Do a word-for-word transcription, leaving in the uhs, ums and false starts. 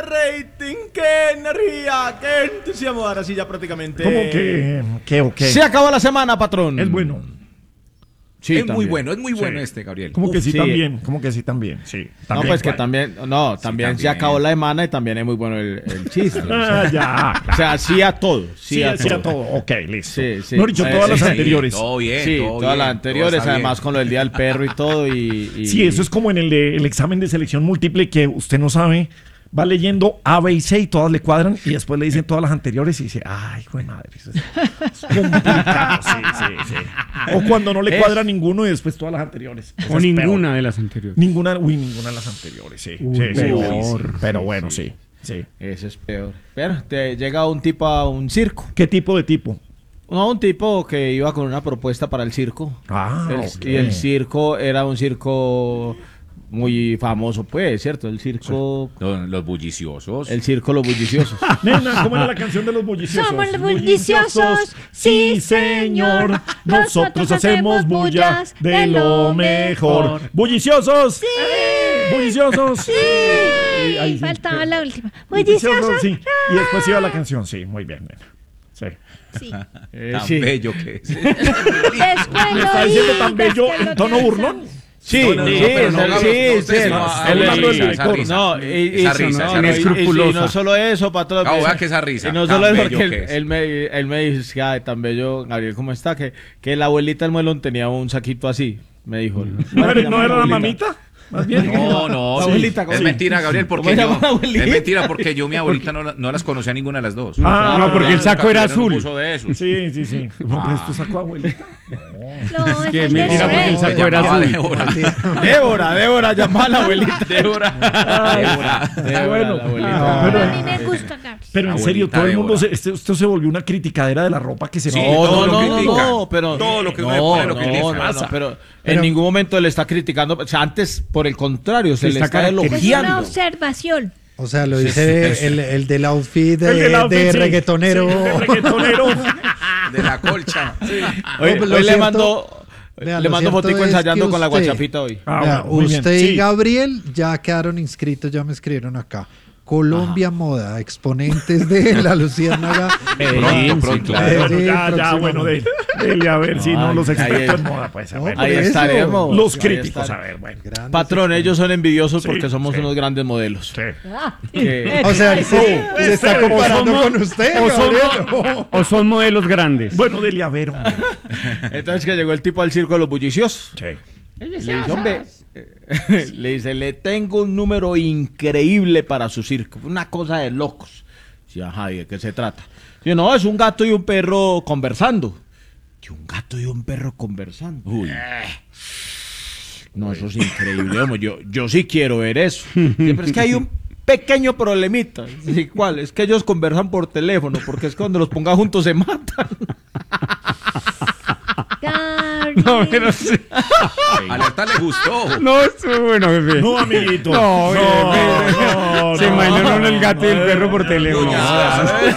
rating! ¡Qué energía! ¡Qué entusiasmo! Ahora sí, ya prácticamente. ¿Cómo que? ¿Qué o qué? Se acabó la semana, patrón. Es bueno. Sí, es también. muy bueno, es muy bueno sí. este, Gabriel. ¿Cómo que sí, sí también? ¿Cómo que sí también? Sí. También, no, pues ¿cuál? que también, no, también, sí, también se acabó la semana y también es muy bueno el, el chiste. Ah, o sea, ya. O sea, sí a todo. Sí, sí a, sí todo. a todo. Ok, listo. Sí, sí. No he dicho todas eh, las sí, anteriores. Todo bien, sí, todo todas bien, las anteriores, además bien. Con lo del Día del Perro y todo. Y, y, sí, eso es como en el, de, el examen de selección múltiple que usted no sabe. Va leyendo A, B y C y todas le cuadran y después le dicen todas las anteriores y dice, ay, hijo de madre, eso es complicado. Sí, sí, sí. O cuando no le cuadra es... ninguno y después todas las anteriores. Eso o ninguna peor. de las anteriores. Ninguna, uy, ninguna de las anteriores, sí. Uy, sí, peor. Sí, pero bueno, sí, sí. Eso es peor. Pero te llega un tipo a un circo. ¿Qué tipo de tipo? No, un tipo que iba con una propuesta para el circo. Ah, el, okay. Y el circo era un circo... muy famoso, pues, ¿cierto? El circo... Los, los bulliciosos. El circo Los Bulliciosos. Nena, ¿cómo era la canción de Los Bulliciosos? Somos los bulliciosos, sí, señor. Nosotros hacemos bullas de lo mejor. ¡Bulliciosos! ¡Sí! ¡Bulliciosos! ¡Sí! Ahí, sí. Faltaba la última. ¡Bulliciosos! Sí. Y después iba la canción, sí, muy bien, nena. Sí. Sí. Eh, tan sí. bello que es. Después ¿Me está diciendo tan bello en tono burlón? Sí, no, no, sí, no, sí, sí, no, y no solo eso, patrón. No, vea que esa risa. Y no solo eso, porque él, él, me, él me dice, ay, tan bello, Gabriel, ¿cómo está? Que, que la abuelita del muelón tenía un saquito así, me dijo. ¿No, ¿No era, ¿no era la mamita? Más bien. No, no, sí. abuelita, es sí. mentira, Gabriel, porque yo, es mentira porque yo mi abuelita no, no las conocía ninguna de las dos. Ah, no, porque el saco era azul. De sí, sí, sí. No, pues tu saco abuelita. No, no es que mentira porque el saco era azul. Débora, Débora, Débora, llamaba a la abuelita. Débora. Débora. Débora, bueno, la abuelita. Pero, a mí me gusta acá. Pero en serio, todo el mundo, se, esto, esto se volvió una criticadera de la ropa que se sí, no, todo no, lo no, critica. no, pero todo lo que no, uno pone lo no, critica. No, no, no, pero, pero en ningún momento le está criticando, o sea, antes por el contrario, se, se le está elogiando. Es una observación. O sea, lo dice sí, el, el del outfit de, del outfit, de sí, reggaetonero. Sí, de reggaetonero. De la colcha. Sí. Hoy, no, hoy le cierto, mandó... Vea, le mando fotico ensayando usted, con la guachafita hoy. Ah, vea, bueno, usted y sí. Gabriel ya quedaron inscritos, ya me escribieron acá. Colombia Ajá. Moda, exponentes de la Luciérnaga. Pronto, pronto. Claro. Bueno, ya, ya, bueno, dele, dele a ver si no, no los expertos en moda, pues. A ver, ahí estaremos. Los críticos, a ver, bueno. Patrón, ellos son envidiosos sí, porque somos sí. unos grandes modelos. Sí. Que... O sea, sí, oh, se está comparando somos, con usted, o son, o, o son modelos grandes. Bueno, dele a ver, hombre. Entonces que llegó el tipo al circo de los bulliciosos. Sí. Le dice, hombre, le dice, le tengo un número increíble para su circo, una cosa de locos. Sí, ajá, ¿de qué se trata? Dice, no, es un gato y un perro conversando. ¿Qué un gato y un perro conversando? Uy. No, eso es increíble, hombre, yo, yo sí quiero ver eso. Sí, pero es que hay un pequeño problemita. Sí, ¿cuál? Es que ellos conversan por teléfono, porque es que cuando los ponga juntos se matan. No, pero sí. A Alerta le gustó. No, estuvo bueno, jefe. No, amiguito. No, no, jefe. no, Se no, imaginó no, el gato y el perro por teléfono. No,